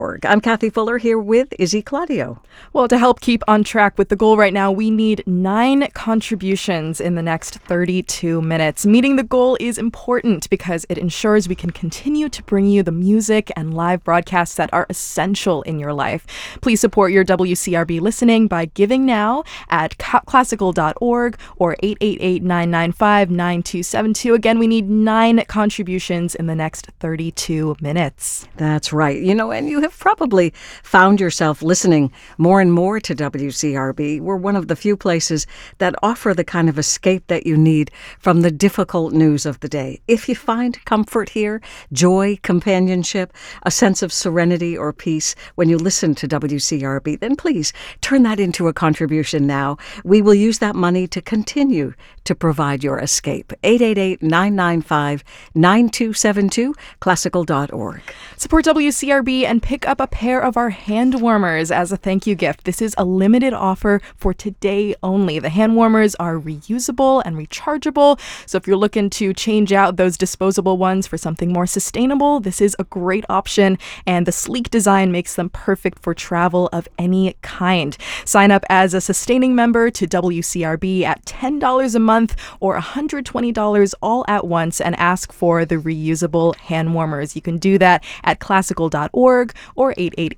I'm Kathy Fuller here with Izzy Claudio. Well, to help keep on track with the goal right now, we need 9 contributions in the next 32 minutes. Meeting the goal is important because it ensures we can continue to bring you the music and live broadcasts that are essential in your life. Please support your WCRB listening by giving now at classical.org or 888-995-9272. Again, we need 9 contributions in the next 32 minutes. That's right. And you have probably found yourself listening more and more to WCRB. We're one of the few places that offer the kind of escape that you need from the difficult news of the day. If you find comfort here, joy, companionship, a sense of serenity or peace when you listen to WCRB, then please turn that into a contribution now. We will use that money to continue to provide your escape. 888-995-9272, classical.org. Support WCRB and pick up a pair of our hand warmers as a thank you gift. This is a limited offer for today only. The hand warmers are reusable and rechargeable, so if you're looking to change out those disposable ones for something more sustainable, this is a great option, and the sleek design makes them perfect for travel of any kind. Sign up as a sustaining member to WCRB at $10 a month or $120 all at once and ask for the reusable hand warmers. You can do that at classical.org or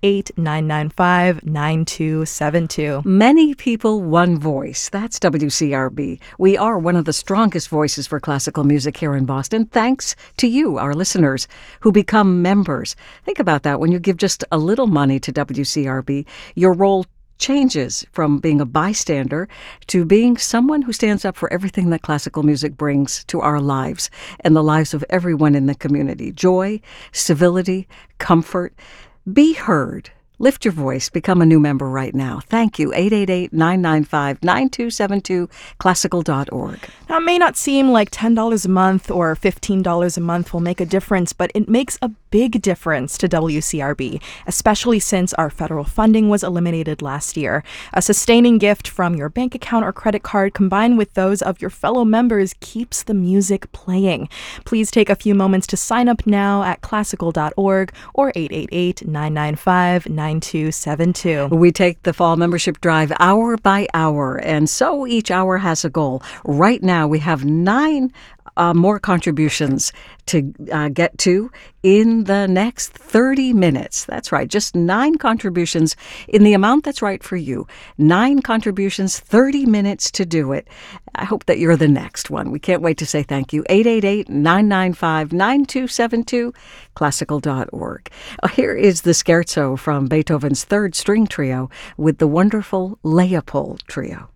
888-995-9272. Many people, one voice. That's WCRB. We are one of the strongest voices for classical music here in Boston, thanks to you, our listeners, who become members. Think about that. When you give just a little money to WCRB, your role changes from being a bystander to being someone who stands up for everything that classical music brings to our lives and the lives of everyone in the community. Joy, civility, comfort. Be heard. Lift your voice. Become a new member right now. Thank you. 888-995-9272, classical.org. Now, it may not seem like $10 a month or $15 a month will make a difference, but it makes a big difference to WCRB, especially since our federal funding was eliminated last year. A sustaining gift from your bank account or credit card combined with those of your fellow members keeps the music playing. Please take a few moments to sign up now at classical.org or 888-995-9272. We take the fall membership drive hour by hour, and so each hour has a goal. Right now, we have 9 more contributions to get to in the next 30 minutes. That's right, just 9 contributions in the amount that's right for you. 9 contributions, 30 minutes to do it. I hope that you're the next one. We can't wait to say thank you. 888-995-9272, classical.org. Here is the scherzo from Beethoven's Third String Trio with the wonderful Leopold Trio.